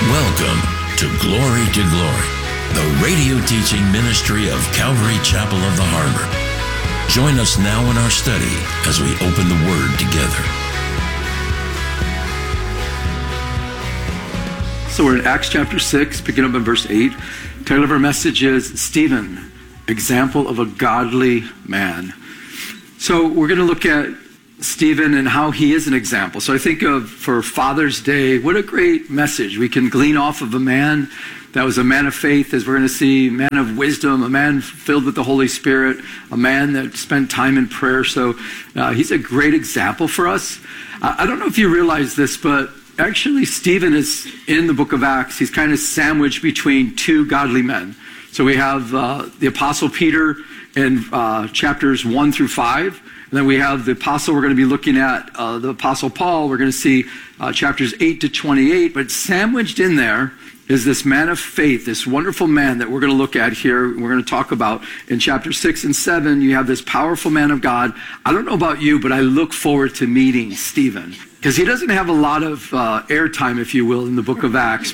Welcome to Glory to Glory, the radio teaching ministry of Calvary Chapel of the Harbor. Join us now in our study as we open the Word together. So we're in Acts chapter 6, picking up in verse 8. The title of our message is Stephen, Example of a Godly Man. So we're going to look at Stephen and how he is an example. So I think of, for Father's Day, what a great message we can glean off of a man that was a man of faith, as we're going to see, a man of wisdom, a man filled with the Holy Spirit, a man that spent time in prayer. So he's a great example for us. I don't know if you realize this, but actually Stephen is in the book of Acts. He's kind of sandwiched between two godly men. So we have the Apostle Peter in chapters 1 through 5. And then we have the apostle we're going to be looking at, the Apostle Paul. We're going to see chapters 8 to 28. But sandwiched in there is this man of faith, this wonderful man that we're going to look at here. We're going to talk about in chapter 6 and 7. You have this powerful man of God. I don't know about you, but I look forward to meeting Stephen, because he doesn't have a lot of airtime, if you will, in the book of Acts.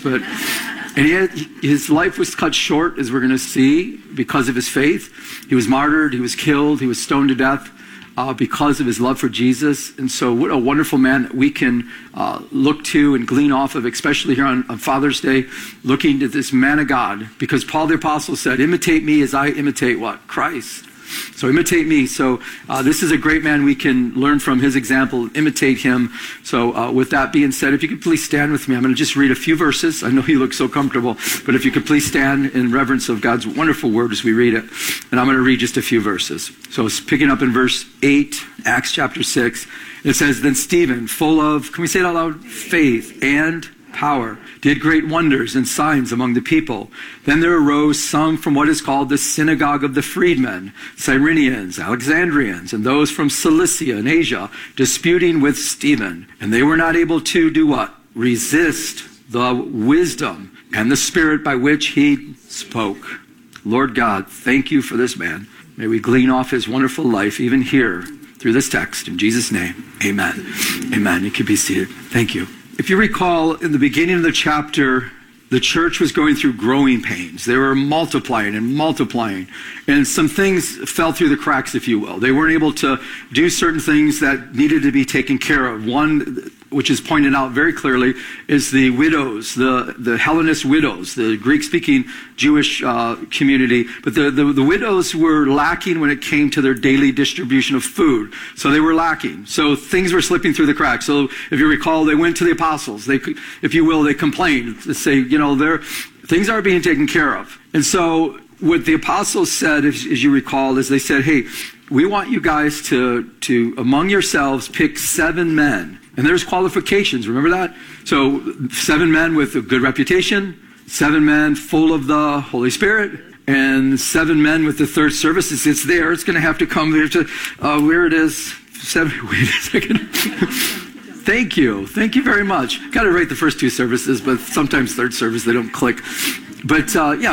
And his life was cut short, as we're going to see, because of his faith. He was martyred, he was killed, he was stoned to death because of his love for Jesus. And so what a wonderful man that we can look to and glean off of, especially here on Father's Day, looking at this man of God. Because Paul the Apostle said, imitate me as I imitate what? Christ. So imitate me. So this is a great man. We can learn from his example, imitate him. So with that being said, if you could please stand with me. I'm going to just read a few verses. I know you look so comfortable, but if you could please stand in reverence of God's wonderful word as we read it. And I'm going to read just a few verses. So it's picking up in verse 8, Acts chapter 6. It says, then Stephen, full of, can we say it out loud? Faith and power, did great wonders and signs among the people. Then there arose some from what is called the synagogue of the freedmen, Cyrenians, Alexandrians, and those from Cilicia and Asia, disputing with Stephen. And they were not able to do what? Resist the wisdom and the spirit by which he spoke. Lord God, thank you for this man. May we glean off his wonderful life even here through this text. In Jesus' name, amen. Amen. You can be seated. Thank you. If you recall, in the beginning of the chapter, the church was going through growing pains. They were multiplying and multiplying. And some things fell through the cracks, if you will. They weren't able to do certain things that needed to be taken care of. One, which is pointed out very clearly, is the widows, the Hellenist widows, the Greek-speaking Jewish community. But the widows were lacking when it came to their daily distribution of food. So they were lacking. So things were slipping through the cracks. So if you recall, they went to the apostles. They, if you will, they complained to say, you know, things aren't being taken care of. And so what the apostles said, as you recall, is they said, hey, we want you guys to among yourselves pick 7 men. And there's qualifications, remember that? So 7 men with a good reputation, 7 men full of the Holy Spirit, and 7 men with the third service. It's there, it's going to have to come there to, where it is, 7, wait a second. Thank you very much. Got to write the first 2 services, but sometimes third service, they don't click. But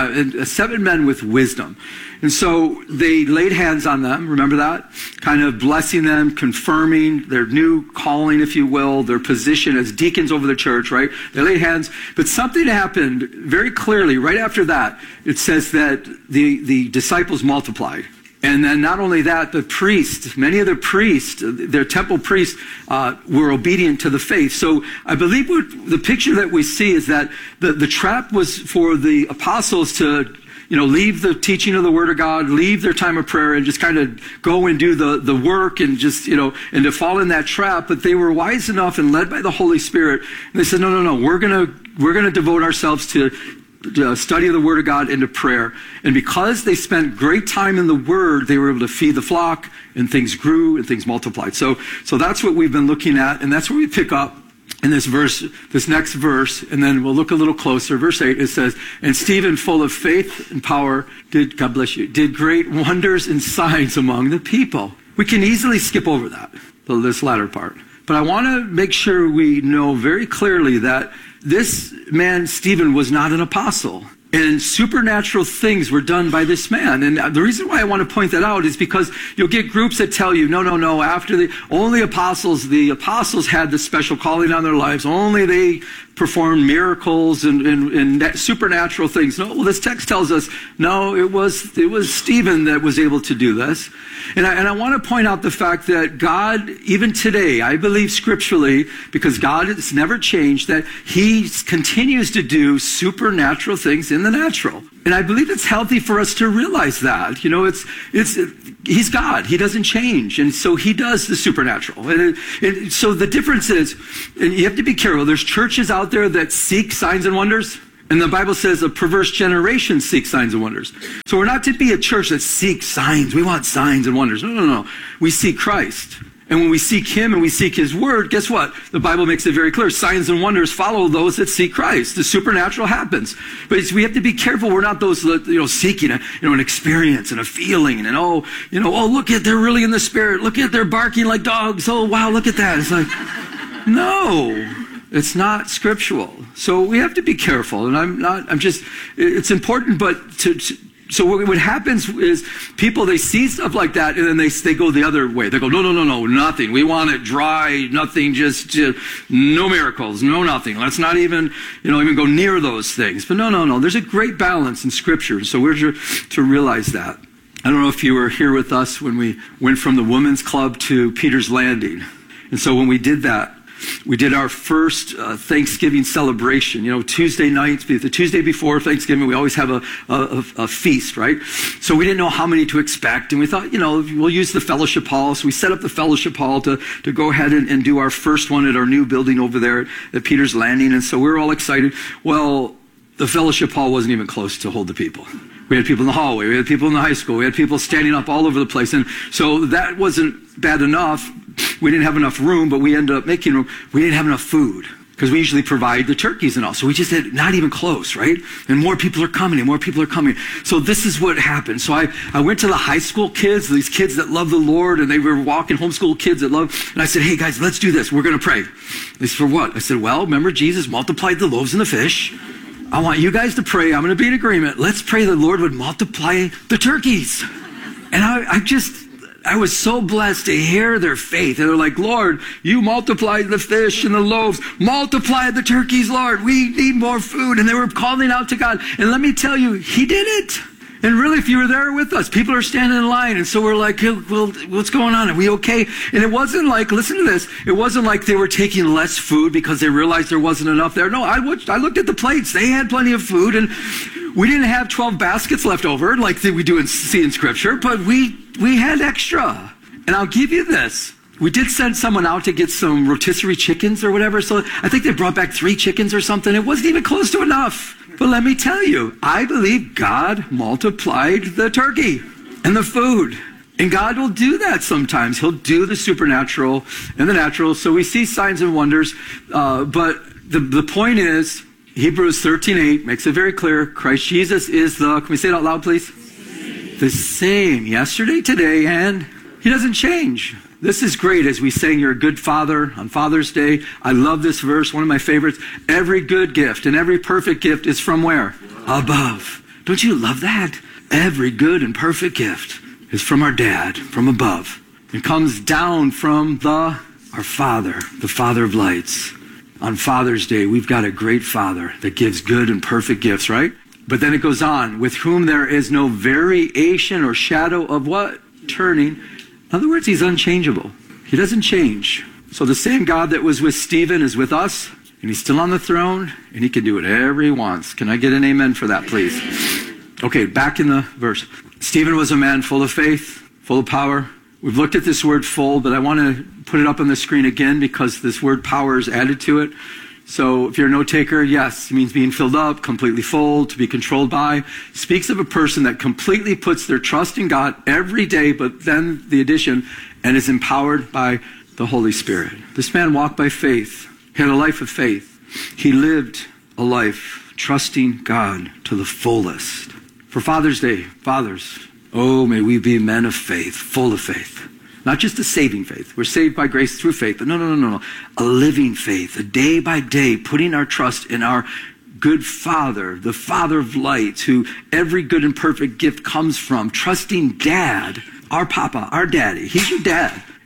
7 men with wisdom. And so they laid hands on them, remember that? Kind of blessing them, confirming their new calling, if you will, their position as deacons over the church, right? They laid hands, but something happened very clearly right after that. It says that the disciples multiplied. And then not only that, the priests, many of the priests, their temple priests, were obedient to the faith. So I believe the picture that we see is that the trap was for the apostles to, leave the teaching of the Word of God, leave their time of prayer, and just kind of go and do the work and just, and to fall in that trap. But they were wise enough and led by the Holy Spirit. And they said, no, we're gonna devote ourselves to study of the Word of God and to prayer. And because they spent great time in the Word, they were able to feed the flock, and things grew and things multiplied. So that's what we've been looking at, and that's where we pick up in this verse, this next verse, and then we'll look a little closer. Verse 8, it says, and Stephen, full of faith and power, God bless you, did great wonders and signs among the people. We can easily skip over that, this latter part. But I want to make sure we know very clearly that this man, Stephen, was not an apostle. And supernatural things were done by this man. And the reason why I want to point that out is because you'll get groups that tell you, no, after the apostles had the special calling on their lives. Only they performed miracles and supernatural things. No, well, this text tells us, no, it was Stephen that was able to do this. And I want to point out the fact that God, even today, I believe scripturally, because God has never changed, that he continues to do supernatural things in the natural. And I believe it's healthy for us to realize that. You know, he's God. He doesn't change. And so he does the supernatural. And so the difference is, and you have to be careful, there's churches out there that seek signs and wonders. And the Bible says a perverse generation seeks signs and wonders. So we're not to be a church that seeks signs. We want signs and wonders. No. We seek Christ. And when we seek him and we seek his word, guess what? The Bible makes it very clear. Signs and wonders follow those that seek Christ. The supernatural happens. But we have to be careful. We're not those that, seeking an experience and a feeling. And look at, they're really in the spirit. Look at, they're barking like dogs. Oh, wow, look at that. It's like, no, it's not scriptural. So we have to be careful. And it's important, but so what happens is people, they see stuff like that and then they go the other way. They go, no, nothing. We want it dry, nothing, just no miracles, no nothing. Let's not even go near those things. But no. There's a great balance in Scripture. So we're to realize that. I don't know if you were here with us when we went from the women's club to Peter's Landing. And so when we did that, we did our first Thanksgiving celebration. Tuesday nights, the Tuesday before Thanksgiving, we always have a feast, right? So we didn't know how many to expect. And we thought, we'll use the fellowship hall. So we set up the fellowship hall to go ahead and do our first one at our new building over there at Peter's Landing. And so we were all excited. Well, the fellowship hall wasn't even close to hold the people. We had people in the hallway. We had people in the high school. We had people standing up all over the place. And so that wasn't bad enough. We didn't have enough room, but we ended up making room. We didn't have enough food because we usually provide the turkeys and all. So we just had not even close, right? And more people are coming and more people are coming. So this is what happened. So I went to the high school kids, these kids that love the Lord, and they were walking homeschool kids that love. And I said, hey guys, let's do this. We're going to pray. They said, for what? I said, well, remember Jesus multiplied the loaves and the fish. I want you guys to pray. I'm going to be in agreement. Let's pray the Lord would multiply the turkeys. And I was so blessed to hear their faith. And they're like, Lord, you multiplied the fish and the loaves. Multiply the turkeys, Lord. We need more food. And they were calling out to God. And let me tell you, he did it. And really, if you were there with us, people are standing in line. And so we're like, well, what's going on? Are we okay? And it wasn't like, listen to this. It wasn't like they were taking less food because they realized there wasn't enough there. No, I looked at the plates. They had plenty of food. And we didn't have 12 baskets left over like we do see in Scripture. But we had extra. And I'll give you this. We did send someone out to get some rotisserie chickens or whatever. So I think they brought back 3 chickens or something. It wasn't even close to enough. But let me tell you, I believe God multiplied the turkey and the food. And God will do that sometimes. He'll do the supernatural and the natural. So we see signs and wonders. But the point is, Hebrews 13:8 makes it very clear. Christ Jesus is can we say it out loud, please? The same yesterday, today, and he doesn't change. This is great as we sang You're a Good Father on Father's Day. I love this verse, one of my favorites. Every good gift and every perfect gift is from where? Above. Don't you love that? Every good and perfect gift is from our dad, from above. It comes down from our Father, the Father of lights. On Father's Day, we've got a great Father that gives good and perfect gifts, right? But then it goes on, with whom there is no variation or shadow of what? Turning. In other words, he's unchangeable. He doesn't change. So the same God that was with Stephen is with us, and he's still on the throne, and he can do whatever he wants. Can I get an amen for that, please? Okay, back in the verse. Stephen was a man full of faith, full of power. We've looked at this word full, but I want to put it up on the screen again because this word power is added to it. So if you're a note taker, yes, it means being filled up, completely full, to be controlled by. Speaks of a person that completely puts their trust in God every day, but then the addition, and is empowered by the Holy Spirit. This man walked by faith. He had a life of faith. He lived a life trusting God to the fullest. For Father's Day, fathers, oh, may we be men of faith, full of faith. Not just a saving faith. We're saved by grace through faith. But no. A living faith, a day by day, putting our trust in our good Father, the Father of lights, who every good and perfect gift comes from. Trusting Dad, our Papa, our Daddy. He's your dad.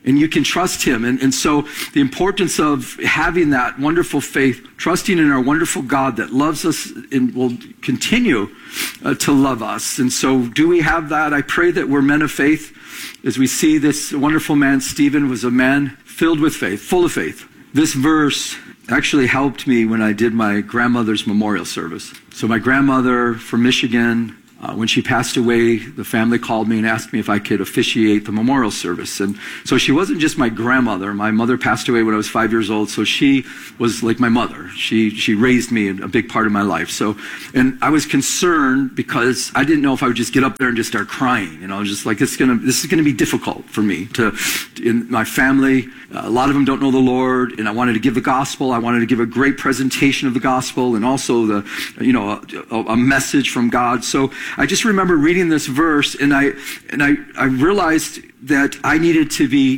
and you can trust him. And so the importance of having that wonderful faith, trusting in our wonderful God that loves us and will continue to love us. And so do we have that? I pray that we're men of faith. As we see this wonderful man, Stephen, was a man filled with faith, full of faith. This verse actually helped me when I did my grandmother's memorial service. So my grandmother from Michigan, when she passed away, the family called me and asked me if I could officiate the memorial service. And so she wasn't just my grandmother. My mother passed away when I was 5 years old, so she was like my mother. She raised me, a big part of my life. And I was concerned because I didn't know if I would just get up there and just start crying. Just like this is gonna be difficult for me in my family. A lot of them don't know the Lord, and I wanted to give the gospel. I wanted to give a great presentation of the gospel, and also a message from God. So I just remember reading this verse, and I realized that I needed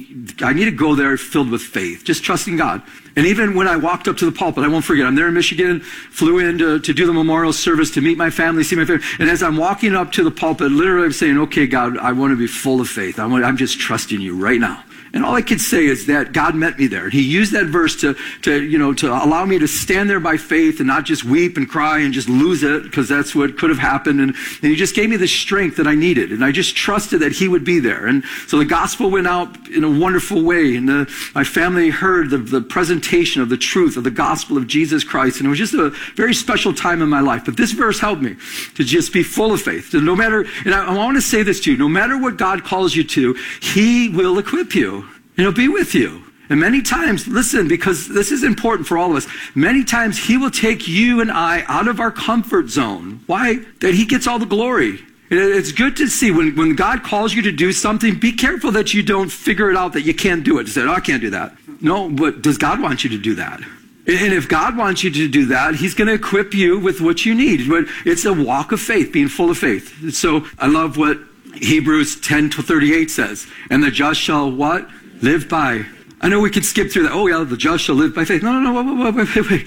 to go there filled with faith, just trusting God. And even when I walked up to the pulpit, I won't forget, I'm there in Michigan, flew in to do the memorial service, to meet my family, see my family. And as I'm walking up to the pulpit, literally I'm saying, okay, God, I want to be full of faith. I'm just trusting you right now. And all I could say is that God met me there. He used that verse to allow me to stand there by faith and not just weep and cry and just lose it, because that's what could have happened. And he just gave me the strength that I needed. And I just trusted that he would be there. And so the gospel went out in a wonderful way. And my family heard the presentation of the truth of the gospel of Jesus Christ. And it was just a very special time in my life. But this verse helped me to just be full of faith. And I want to say this to you, no matter what God calls you to, he will equip you. And he'll be with you. And many times, listen, because this is important for all of us, many times he will take you and I out of our comfort zone. Why? That he gets all the glory. It's good to see when God calls you to do something, be careful that you don't figure it out that you can't do it. You say, I can't do that. No, but does God want you to do that? And if God wants you to do that, he's going to equip you with what you need. But it's a walk of faith, being full of faith. So I love what Hebrews 10:38 says. And the just shall what? Live by. I know we could skip through that. Oh yeah, the just shall live by faith. No. Wait.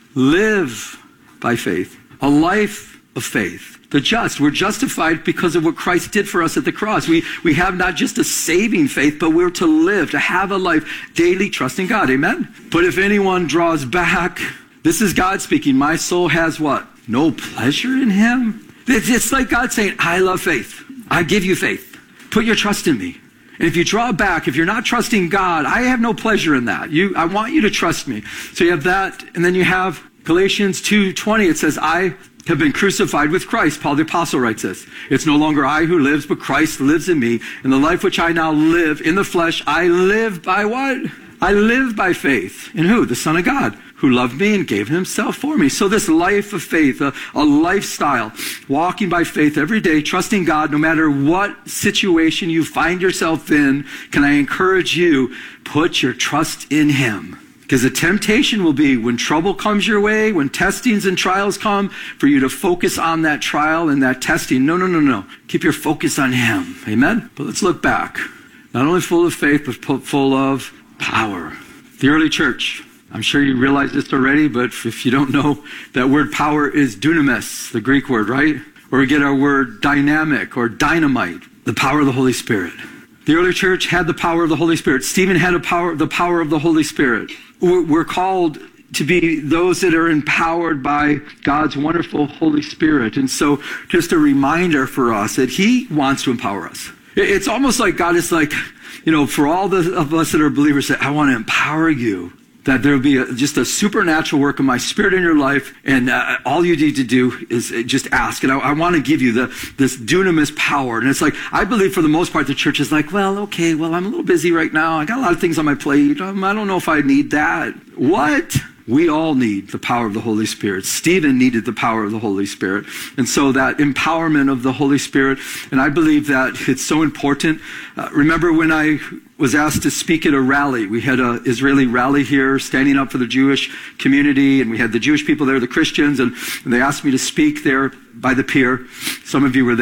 Live by faith. A life of faith. The just. We're justified because of what Christ did for us at the cross. We have not just a saving faith, but we're to live, to have a life daily trusting God. Amen? But if anyone draws back, this is God speaking. My soul has what? No pleasure in him. It's like God saying, I love faith. I give you faith. Put your trust in me. And if you draw back, if you're not trusting God, I have no pleasure in that. I want you to trust me. So you have that, and then you have Galatians 2:20. It says, I have been crucified with Christ. Paul the Apostle writes this. It's no longer I who lives, but Christ lives in me. And the life which I now live in the flesh, I live by what? I live by faith. In who? The Son of God, who loved me and gave himself for me. So this life of faith, a lifestyle, walking by faith every day, trusting God no matter what situation you find yourself in, can I encourage you, put your trust in him. Because the temptation will be when trouble comes your way, when testings and trials come, for you to focus on that trial and that testing. No. Keep your focus on him. Amen? But let's look back. Not only full of faith, but full of power. The early church. I'm sure you realize this already, but if you don't know, that word power is dunamis, the Greek word, right? Where we get our word dynamic or dynamite, the power of the Holy Spirit. The early church had the power of the Holy Spirit. Stephen had the power of the Holy Spirit. We're called to be those that are empowered by God's wonderful Holy Spirit. And so just a reminder for us that he wants to empower us. It's almost like God is like, for all of us that are believers, that I want to empower you. That there will be just a supernatural work of my Spirit in your life, and all you need to do is just ask. And I want to give you this dunamis power. And it's like, I believe for the most part, the church is like, I'm a little busy right now. I got a lot of things on my plate. I don't know if I need that. What? We all need the power of the Holy Spirit. Stephen needed the power of the Holy Spirit. And so that empowerment of the Holy Spirit, and I believe that it's so important. Remember when I was asked to speak at a rally. We had an Israeli rally here, standing up for the Jewish community, and we had the Jewish people there, the Christians, and they asked me to speak there by the pier. Some of you were there.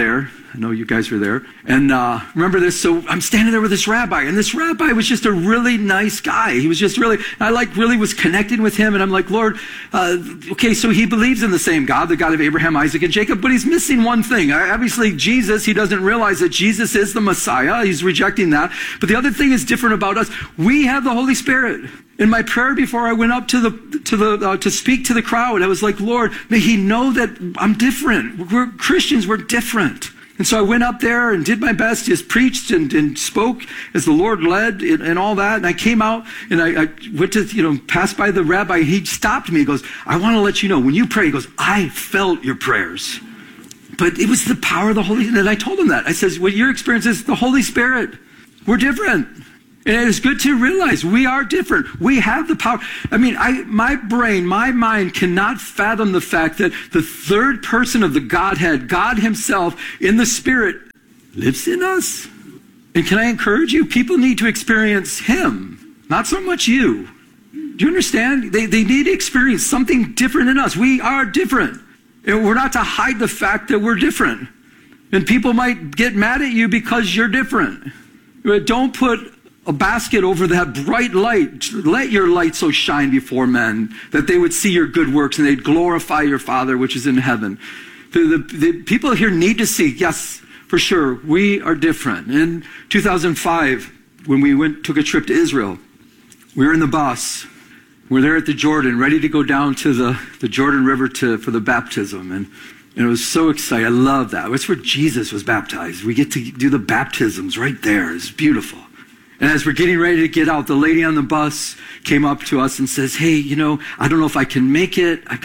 I know you guys were there. And remember this, so I'm standing there with this rabbi, and this rabbi was just a really nice guy. He was just really, I really was connecting with him, and I'm like, Lord, okay, so he believes in the same God, the God of Abraham, Isaac, and Jacob, but he's missing one thing. Obviously, Jesus, he doesn't realize that Jesus is the Messiah. He's rejecting that. But the other thing is different about us. We have the Holy Spirit. In my prayer before I went up to speak to the crowd, I was like, Lord, may he know that I'm different. We're Christians, we're different. And so I went up there and did my best, just preached and spoke as the Lord led and all that. And I came out and I went to, pass by the rabbi. He stopped me. He goes, I want to let you know, when you pray, he goes, I felt your prayers. But it was the power of the Holy Spirit. And I told him that. I says, what your experience is the Holy Spirit. We're different. And it's good to realize we are different. We have the power. I mean, my brain, my mind cannot fathom the fact that the third person of the Godhead, God himself in the Spirit, lives in us. And can I encourage you? People need to experience him, not so much you. Do you understand? They need to experience something different in us. We are different. And we're not to hide the fact that we're different. And people might get mad at you because you're different. But don't put a basket over that bright light. Let your light so shine before men that they would see your good works and they'd glorify your Father which is in heaven. The people here need to see, yes, for sure, we are different. In 2005, when we took a trip to Israel, we were in the bus. We're there at the Jordan, ready to go down to the Jordan River for the baptism. And it was so exciting. I love that. That's where Jesus was baptized. We get to do the baptisms right there. It's beautiful. And as we're getting ready to get out, the lady on the bus came up to us and says, hey, I don't know if I can make it. I've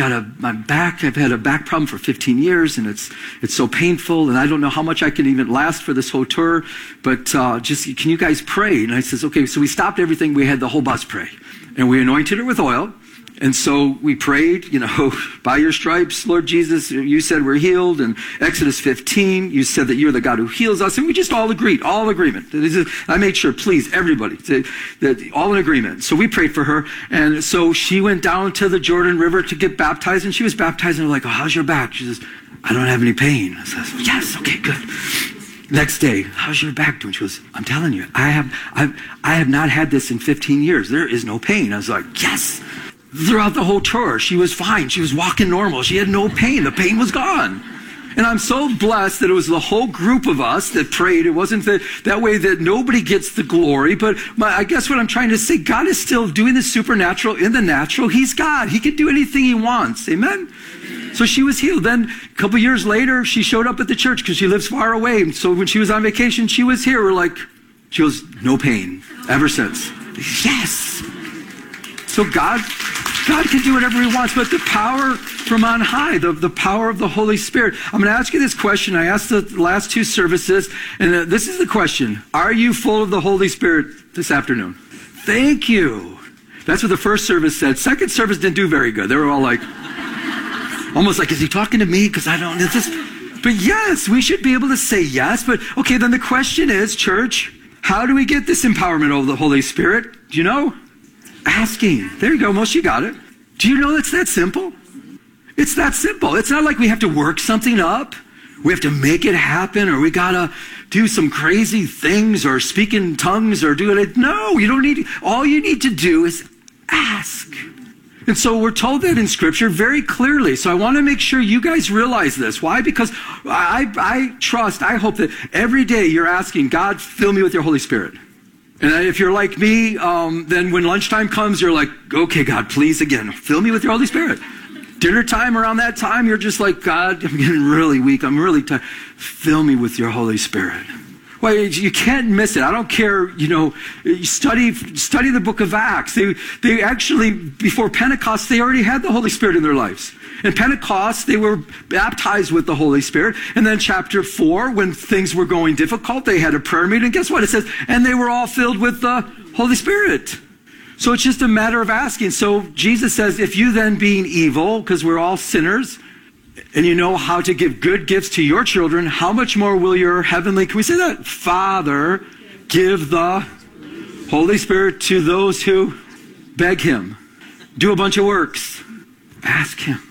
had a back problem for 15 years and it's so painful and I don't know how much I can even last for this whole tour, but just can you guys pray? And I says, okay, so we stopped everything. We had the whole bus pray and we anointed her with oil. And so we prayed, by your stripes, Lord Jesus, you said we're healed. And Exodus 15, you said that you're the God who heals us. And we just all agreed, all agreement. I made sure, please, everybody, that all in agreement. So we prayed for her. And so she went down to the Jordan River to get baptized. And she was baptized. And we're like, oh, how's your back? She says, I don't have any pain. I says, yes, okay, good. Next day, how's your back doing? She goes, I'm telling you, I have not had this in 15 years. There is no pain. I was like, yes. Throughout the whole tour, she was fine. She was walking normal. She had no pain. The pain was gone. And I'm so blessed that it was the whole group of us that prayed. It wasn't that way that nobody gets the glory. But I guess what I'm trying to say, God is still doing the supernatural in the natural. He's God. He can do anything he wants. Amen? So she was healed. Then a couple years later, she showed up at the church because she lives far away. And so when she was on vacation, she was here. We're like, she goes, no pain ever since. Yes. So God can do whatever he wants, but the power from on high, the power of the Holy Spirit. I'm going to ask you this question. I asked the last two services, and this is the question. Are you full of the Holy Spirit this afternoon? Thank you. That's what the first service said. Second service didn't do very good. They were all like, almost like, is he talking to me? Because I don't know this. But yes, we should be able to say yes. But okay, then the question is, church, how do we get this empowerment of the Holy Spirit? Do you know? Asking. There you go. Most of you got it. Do you know it's that simple? It's that simple. It's not like we have to work something up. We have to make it happen, or we got to do some crazy things or speak in tongues or do it. No, you don't need. All you need to do is ask. And so we're told that in Scripture very clearly. So I want to make sure you guys realize this. Why? Because I hope that every day you're asking, God, fill me with your Holy Spirit. And if you're like me, then when lunchtime comes, you're like, okay, God, please again, fill me with your Holy Spirit. Dinner time, around that time, you're just like, God, I'm getting really weak. I'm really tired. Fill me with your Holy Spirit. Well, you can't miss it. I don't care, you study the book of Acts. They actually, before Pentecost, they already had the Holy Spirit in their lives. In Pentecost, they were baptized with the Holy Spirit. And then chapter 4, when things were going difficult, they had a prayer meeting. Guess what? It says, and they were all filled with the Holy Spirit. So it's just a matter of asking. So Jesus says, if you then being evil, because we're all sinners, and you know how to give good gifts to your children, how much more will your heavenly, can we say that? Father, give the Holy Spirit to those who beg him. Do a bunch of works. Ask him.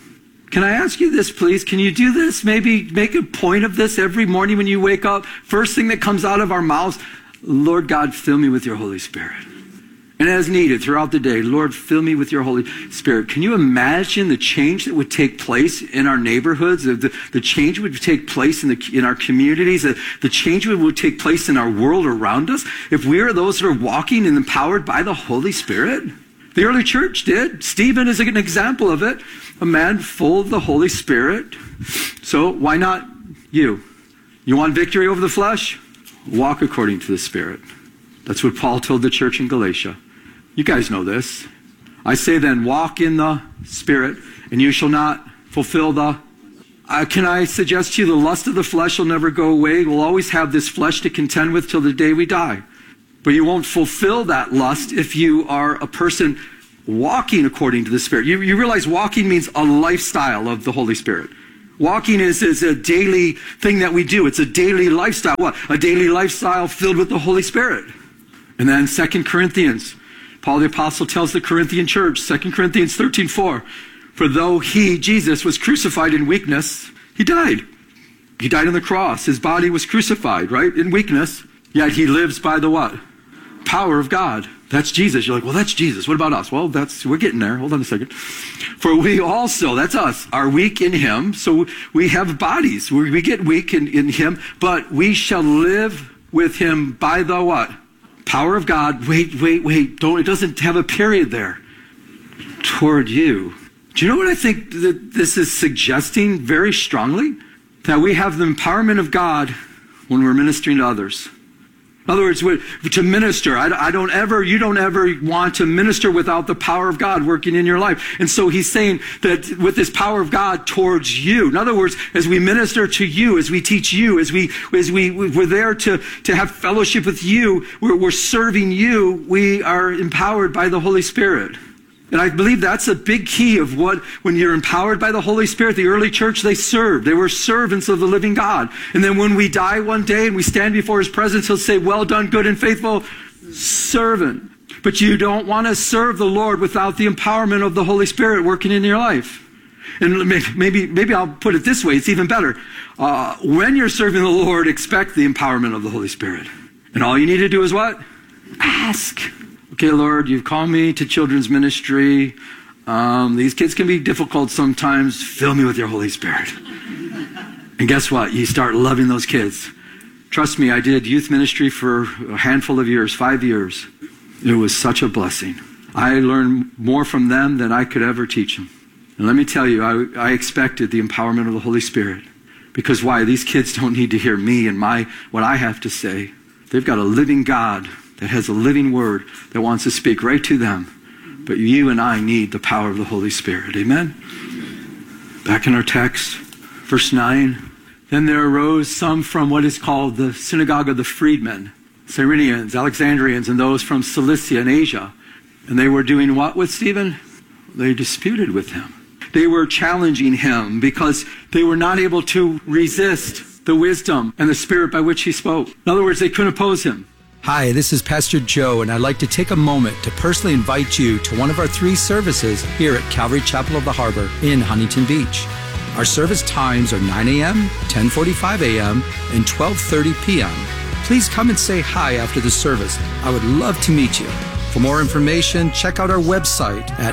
Can I ask you this, please? Can you do this? Maybe make a point of this every morning when you wake up. First thing that comes out of our mouths, Lord God, fill me with your Holy Spirit. And as needed throughout the day, Lord, fill me with your Holy Spirit. Can you imagine the change that would take place in our neighborhoods, the change that would take place in our communities, the change that would take place in our world around us if we are those that are walking and empowered by the Holy Spirit? The early church did. Stephen is an example of it, a man full of the Holy Spirit. So why not you? You want victory over the flesh? Walk according to the Spirit. That's what Paul told the church in Galatia. You guys know this. I say then, walk in the Spirit, and you shall not fulfill the... can I suggest to you the lust of the flesh will never go away? We'll always have this flesh to contend with till the day we die. But you won't fulfill that lust if you are a person walking according to the Spirit. You realize walking means a lifestyle of the Holy Spirit. Walking is a daily thing that we do. It's a daily lifestyle. What? A daily lifestyle filled with the Holy Spirit. And then 2 Corinthians, Paul the Apostle tells the Corinthian church, 2 Corinthians 13:4, for though he, Jesus, was crucified in weakness, he died. He died on the cross. His body was crucified, right? In weakness. Yet he lives by the what? Power of God. That's Jesus. You're like, well, that's Jesus. What about us? Well, we're getting there. Hold on a second. For we also, that's us, are weak in him. So we have bodies. We get weak in him, but we shall live with him by the what? Power of God. Wait. It doesn't have a period there. Toward you. Do you know what I think that this is suggesting very strongly? That we have the empowerment of God when we're ministering to others. In other words, to minister, you don't ever want to minister without the power of God working in your life. And so he's saying that with this power of God towards you, in other words, as we minister to you, as we teach you, as we're there to have fellowship with you, we're serving you, we are empowered by the Holy Spirit. And I believe that's a big key of when you're empowered by the Holy Spirit, the early church, they served. They were servants of the living God. And then when we die one day and we stand before his presence, he'll say, well done, good and faithful servant. But you don't want to serve the Lord without the empowerment of the Holy Spirit working in your life. And maybe I'll put it this way, it's even better. When you're serving the Lord, expect the empowerment of the Holy Spirit. And all you need to do is what? Ask. Okay, Lord, you've called me to children's ministry. These kids can be difficult sometimes. Fill me with your Holy Spirit. And guess what? You start loving those kids. Trust me, I did youth ministry for a handful of years, 5 years. It was such a blessing. I learned more from them than I could ever teach them. And let me tell you, I expected the empowerment of the Holy Spirit. Because why? These kids don't need to hear me and what I have to say. They've got a living God that has a living word that wants to speak right to them. But you and I need the power of the Holy Spirit. Amen? Back in our text, verse 9. Then there arose some from what is called the synagogue of the freedmen, Cyrenians, Alexandrians, and those from Cilicia and Asia. And they were doing what with Stephen? They disputed with him. They were challenging him because they were not able to resist the wisdom and the spirit by which he spoke. In other words, they couldn't oppose him. Hi, this is Pastor Joe, and I'd like to take a moment to personally invite you to one of our 3 services here at Calvary Chapel of the Harbor in Huntington Beach. Our service times are 9 a.m., 10:45 a.m., and 12:30 p.m. Please come and say hi after the service. I would love to meet you. For more information, check out our website at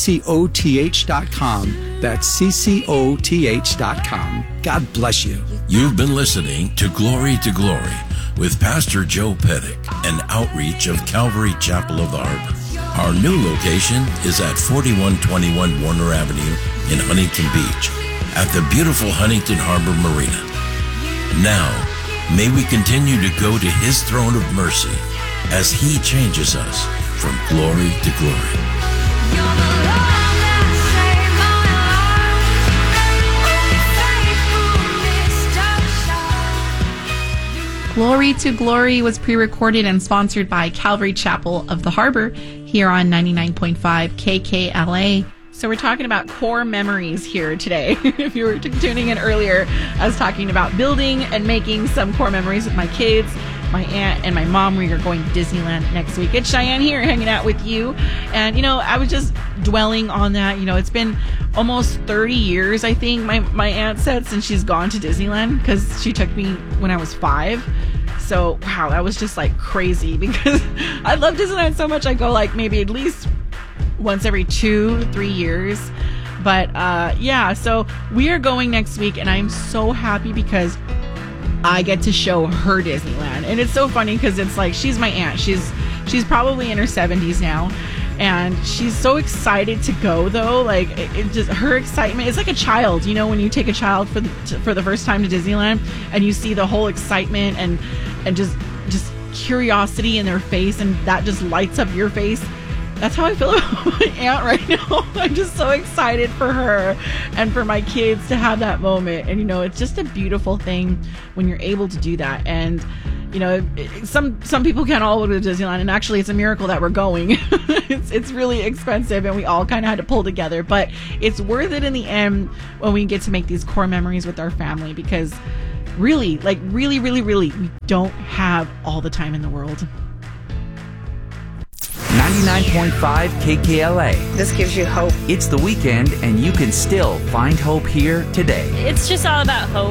ccoth.com. That's ccoth.com. God bless you. You've been listening to Glory with Pastor Joe Pettick, an outreach of Calvary Chapel of the Harbor. Our new location is at 4121 Warner Avenue in Huntington Beach at the beautiful Huntington Harbor Marina. Now, may we continue to go to his throne of mercy as he changes us from glory to glory. Glory to Glory was pre-recorded and sponsored by Calvary Chapel of the Harbor here on 99.5 KKLA. So we're talking about core memories here today. If you were tuning in earlier, I was talking about building and making some core memories with my kids. my aunt and my mom, we are going to Disneyland next week. It's Cheyenne here hanging out with you. And, I was just dwelling on that. It's been almost 30 years, I think, my aunt said, since she's gone to Disneyland, because she took me when I was 5. So, wow, that was just like crazy because I love Disneyland so much. I go like maybe at least once every 2-3 years. But so we are going next week, and I'm so happy because I get to show her Disneyland. And it's so funny because it's like, she's my aunt. She's probably in her 70s now. And she's so excited to go, though. Like, it just, her excitement, it's like a child, when you take a child for the first time to Disneyland and you see the whole excitement and just curiosity in their face, and that just lights up your face. That's how I feel about my aunt right now. I'm just so excited for her and for my kids to have that moment. And, it's just a beautiful thing when you're able to do that. And, some people can't all go to Disneyland, and actually it's a miracle that we're going. It's really expensive, and we all kind of had to pull together. But it's worth it in the end when we get to make these core memories with our family, because really, we don't have all the time in the world. 99.5 KKLA. This gives you hope. It's the weekend, and you can still find hope here today. It's just all about hope.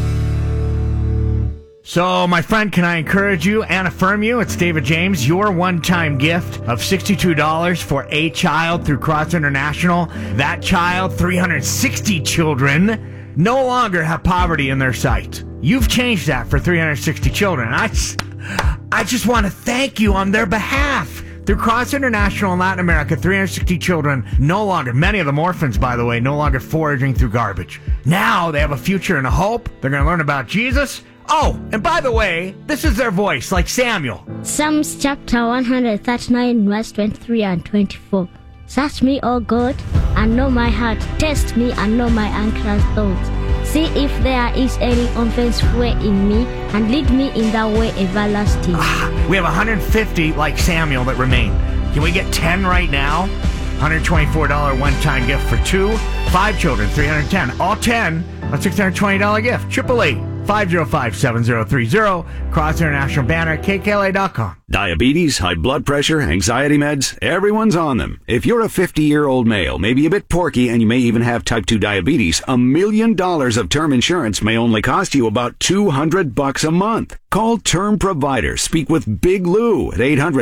So, my friend, can I encourage you and affirm you? It's David James. Your one-time gift of $62 for a child through Cross International. That child, 360 children, no longer have poverty in their sight. You've changed that for 360 children. I just want to thank you on their behalf. Through Cross International in Latin America, 360 children, no longer, many of them orphans, by the way, no longer foraging through garbage. Now they have a future and a hope. They're going to learn about Jesus. Oh, and by the way, this is their voice, like Samuel. Psalms chapter 139, verse 23 and 24. Search me, O God, and know my heart. Test me and know my anxious thoughts. See if there is any offensive way in me, and lead me in the way everlasting. We have 150 like Samuel that remain. Can we get 10 right now? $124 one-time gift for 2. 5 children, $310. All 10, a $620 gift. 888-505-7030. Cross International banner at KKLA.com. Diabetes, high blood pressure, anxiety meds, everyone's on them. If you're a 50-year-old male, maybe a bit porky, and you may even have type 2 diabetes, $1 million of term insurance may only cost you about $200 a month. Call Term Provider. Speak with Big Lou at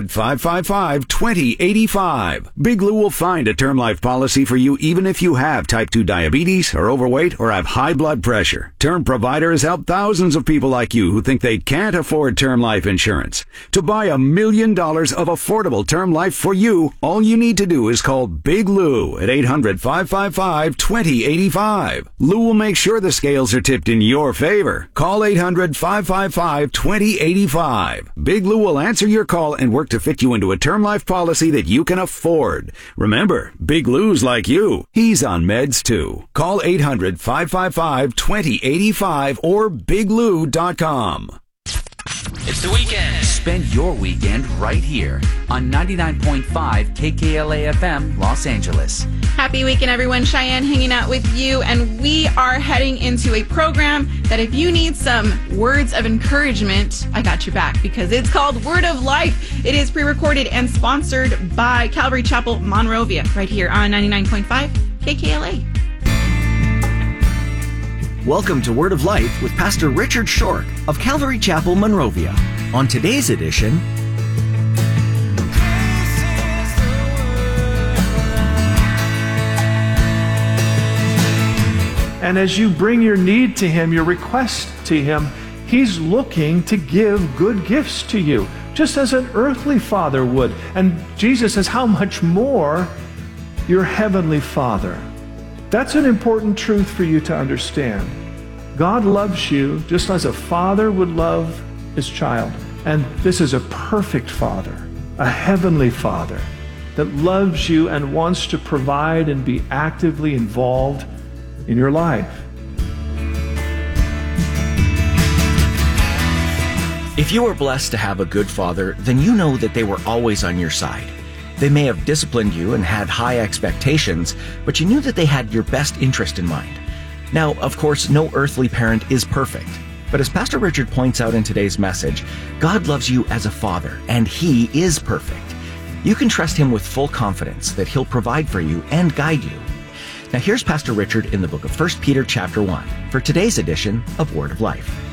800-555-2085. Big Lou will find a term life policy for you even if you have type 2 diabetes, are overweight, or have high blood pressure. Term Provider has helped thousands of people like you who think they can't afford term life insurance. To buy $1 million of affordable term life for you, all you need to do is call Big Lou at 800-555-2085. Lou will make sure the scales are tipped in your favor. Call 800-555-2085. Big Lou will answer your call and work to fit you into a term life policy that you can afford. Remember, Big Lou's like you. He's on meds too. Call 800-555-2085 or biglou.com. It's the weekend. Spend your weekend right here on 99.5 KKLA FM, Los Angeles. Happy weekend, everyone. Cheyenne hanging out with you, and we are heading into a program that if you need some words of encouragement, I got your back, because it's called Word of Life. It is pre-recorded and sponsored by Calvary Chapel, Monrovia, right here on 99.5 KKLA. Welcome to Word of Life with Pastor Richard Shork of Calvary Chapel, Monrovia. On today's edition, and as you bring your need to Him, your request to Him, He's looking to give good gifts to you, just as an earthly father would. And Jesus says, how much more your heavenly Father. That's an important truth for you to understand. God loves you just as a father would love his child. And this is a perfect Father, a heavenly Father that loves you and wants to provide and be actively involved in your life. if you are blessed to have a good father, then you know that they were always on your side. They may have disciplined you and had high expectations, but you knew that they had your best interest in mind. Now, of course, no earthly parent is perfect. But as Pastor Richard points out in today's message, God loves you as a father, and He is perfect. You can trust Him with full confidence that He'll provide for you and guide you. Now here's Pastor Richard in the book of 1 Peter chapter 1 for today's edition of Word of Life.